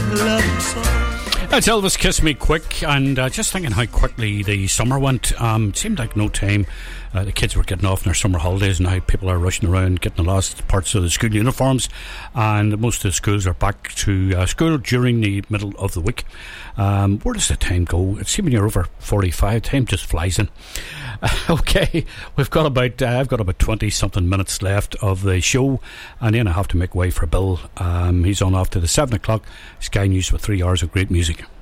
That's Elvis, Kiss Me Quick, and just thinking how quickly the summer went. It seemed like no time. The kids were getting off in their summer holidays, and now people are rushing around getting the last parts of the school uniforms, and most of the schools are back to school during the middle of the week. Where does the time go? It's even you're over 45. Time just flies in. Okay, I've got about 20 something minutes left of the show, and then I have to make way for Bill. He's on after the 7 o'clock Sky News with 3 hours of great music.